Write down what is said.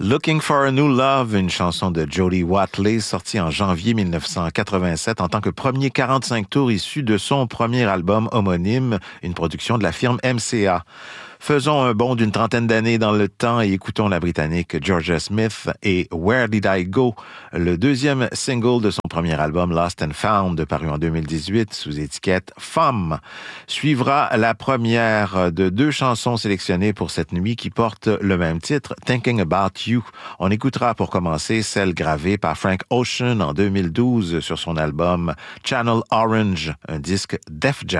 Looking for a New Love, une chanson de Jody Watley sortie en janvier 1987 en tant que premier 45 tours issu de son premier album homonyme, une production de la firme MCA. Faisons un bond d'une trentaine d'années dans le temps et écoutons la Britannique Georgia Smith et Where Did I Go, le deuxième single de son premier album Lost and Found, paru en 2018 sous étiquette Femme. Suivra la première de deux chansons sélectionnées pour cette nuit qui portent le même titre, Thinking About You. On écoutera pour commencer celle gravée par Frank Ocean en 2012 sur son album Channel Orange, un disque Def Jam.